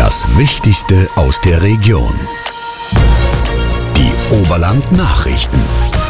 Das Wichtigste aus der Region. Die Oberland-Nachrichten.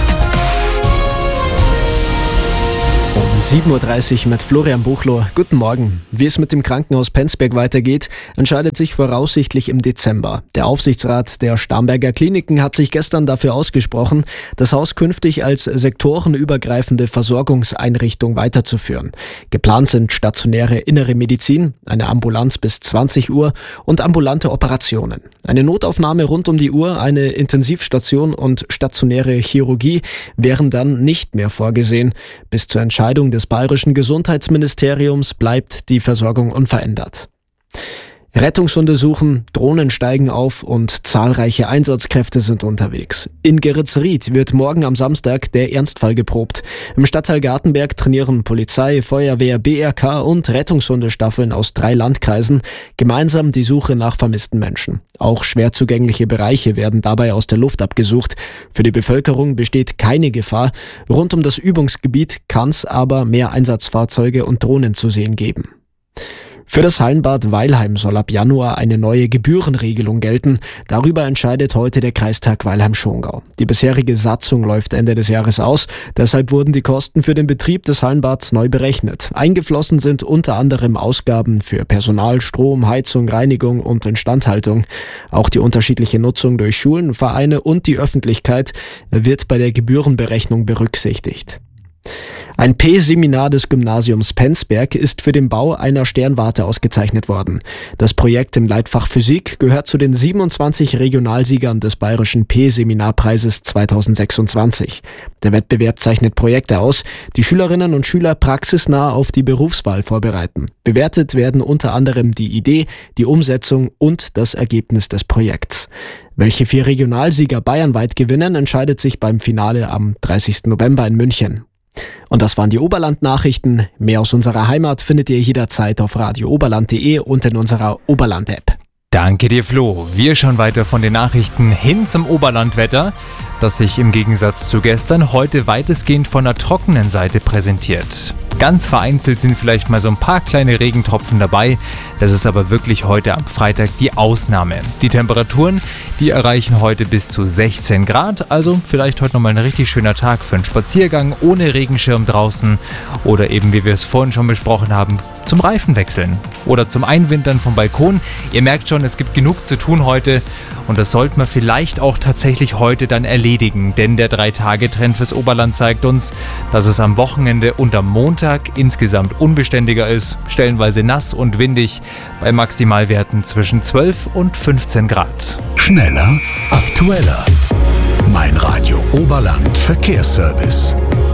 Um 7.30 Uhr mit Florian Buchloh. Guten Morgen. Wie es mit dem Krankenhaus Penzberg weitergeht, entscheidet sich voraussichtlich im Dezember. Der Aufsichtsrat der Starnberger Kliniken hat sich gestern dafür ausgesprochen, das Haus künftig als sektorenübergreifende Versorgungseinrichtung weiterzuführen. Geplant sind stationäre innere Medizin, eine Ambulanz bis 20 Uhr und ambulante Operationen. Eine Notaufnahme rund um die Uhr, eine Intensivstation und stationäre Chirurgie wären dann nicht mehr vorgesehen. Bis zur Entscheidung des bayerischen Gesundheitsministeriums bleibt die Versorgung unverändert. Rettungshunde suchen, Drohnen steigen auf und zahlreiche Einsatzkräfte sind unterwegs. In Geretsried wird morgen am Samstag der Ernstfall geprobt. Im Stadtteil Gartenberg trainieren Polizei, Feuerwehr, BRK und Rettungshundestaffeln aus 3 Landkreisen gemeinsam die Suche nach vermissten Menschen. Auch schwer zugängliche Bereiche werden dabei aus der Luft abgesucht. Für die Bevölkerung besteht keine Gefahr. Rund um das Übungsgebiet kann es aber mehr Einsatzfahrzeuge und Drohnen zu sehen geben. Für das Hallenbad Weilheim soll ab Januar eine neue Gebührenregelung gelten. Darüber entscheidet heute der Kreistag Weilheim-Schongau. Die bisherige Satzung läuft Ende des Jahres aus. Deshalb wurden die Kosten für den Betrieb des Hallenbads neu berechnet. Eingeflossen sind unter anderem Ausgaben für Personal, Strom, Heizung, Reinigung und Instandhaltung. Auch die unterschiedliche Nutzung durch Schulen, Vereine und die Öffentlichkeit wird bei der Gebührenberechnung berücksichtigt. Ein P-Seminar des Gymnasiums Penzberg ist für den Bau einer Sternwarte ausgezeichnet worden. Das Projekt im Leitfach Physik gehört zu den 27 Regionalsiegern des Bayerischen P-Seminarpreises 2026. Der Wettbewerb zeichnet Projekte aus, die Schülerinnen und Schüler praxisnah auf die Berufswahl vorbereiten. Bewertet werden unter anderem die Idee, die Umsetzung und das Ergebnis des Projekts. Welche 4 Regionalsieger bayernweit gewinnen, entscheidet sich beim Finale am 30. November in München. Und das waren die Oberland-Nachrichten. Mehr aus unserer Heimat findet ihr jederzeit auf radiooberland.de und in unserer Oberland-App. Danke dir, Flo. Wir schauen weiter von den Nachrichten hin zum Oberlandwetter, das sich im Gegensatz zu gestern heute weitestgehend von der trockenen Seite präsentiert. Ganz vereinzelt sind vielleicht mal so ein paar kleine Regentropfen dabei. Das ist aber wirklich heute am Freitag die Ausnahme. Die Temperaturen, die erreichen heute bis zu 16 Grad. Also vielleicht heute nochmal ein richtig schöner Tag für einen Spaziergang ohne Regenschirm draußen. Oder eben, wie wir es vorhin schon besprochen haben, zum Reifenwechseln. Oder zum Einwintern vom Balkon. Ihr merkt schon, es gibt genug zu tun heute. Und das sollten wir vielleicht auch tatsächlich heute dann erledigen. Denn der 3-Tage-Trend fürs Oberland zeigt uns, dass es am Wochenende und am Montag insgesamt unbeständiger ist, stellenweise nass und windig, bei Maximalwerten zwischen 12 und 15 Grad. Schneller, aktueller. Mein Radio Oberland Verkehrsservice.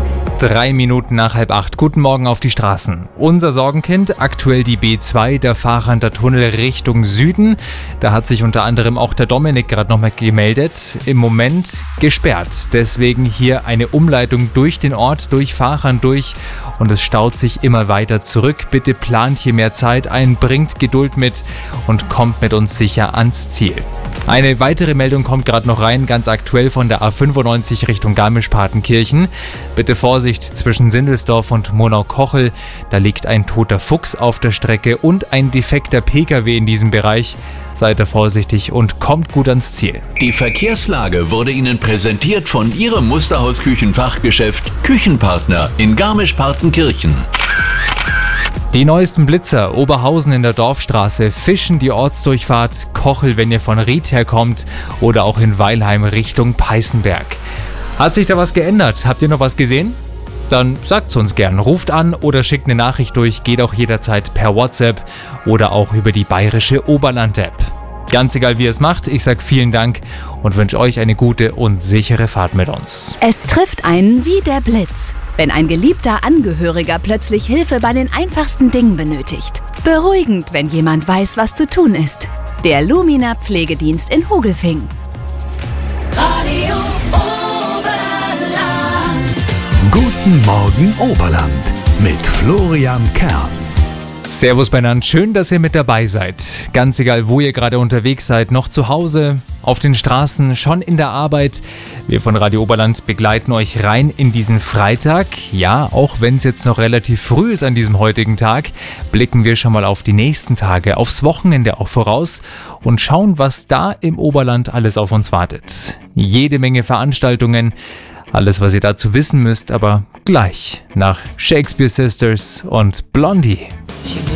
3 Minuten nach 7:30. Guten Morgen auf die Straßen. Unser Sorgenkind, aktuell die B2, der Fahrander Tunnel Richtung Süden. Da hat sich unter anderem auch der Dominik gerade nochmal gemeldet. Im Moment gesperrt. Deswegen hier eine Umleitung durch den Ort, durch Fahrern durch. Und es staut sich immer weiter zurück. Bitte plant hier mehr Zeit ein, bringt Geduld mit und kommt mit uns sicher ans Ziel. Eine weitere Meldung kommt gerade noch rein, ganz aktuell von der A95 Richtung Garmisch-Partenkirchen. Bitte Vorsicht zwischen Sindelsdorf und Monau-Kochel. Da liegt ein toter Fuchs auf der Strecke und ein defekter Pkw in diesem Bereich. Seid da vorsichtig und kommt gut ans Ziel. Die Verkehrslage wurde Ihnen präsentiert von Ihrem Musterhaus-Küchenfachgeschäft Küchenpartner in Garmisch-Partenkirchen. Die neuesten Blitzer, Oberhausen in der Dorfstraße, Fischen die Ortsdurchfahrt, Kochel, wenn ihr von Ried herkommt oder auch in Weilheim Richtung Peißenberg. Hat sich da was geändert? Habt ihr noch was gesehen? Dann sagt's uns gern. Ruft an oder schickt eine Nachricht durch, geht auch jederzeit per WhatsApp oder auch über die bayerische Oberland-App. Ganz egal, wie ihr es macht, ich sag vielen Dank und wünsche euch eine gute und sichere Fahrt mit uns. Es trifft einen wie der Blitz, wenn ein geliebter Angehöriger plötzlich Hilfe bei den einfachsten Dingen benötigt. Beruhigend, wenn jemand weiß, was zu tun ist. Der Lumina Pflegedienst in Hogelfing. Radio Oberland. Guten Morgen Oberland mit Florian Kern. Servus beieinander, schön, dass ihr mit dabei seid. Ganz egal, wo ihr gerade unterwegs seid, noch zu Hause, auf den Straßen, schon in der Arbeit. Wir von Radio Oberland begleiten euch rein in diesen Freitag. Ja, auch wenn es jetzt noch relativ früh ist an diesem heutigen Tag, blicken wir schon mal auf die nächsten Tage, aufs Wochenende auch voraus und schauen, was da im Oberland alles auf uns wartet. Jede Menge Veranstaltungen, alles, was ihr dazu wissen müsst, aber gleich nach Shakespeare Sisters und Blondie.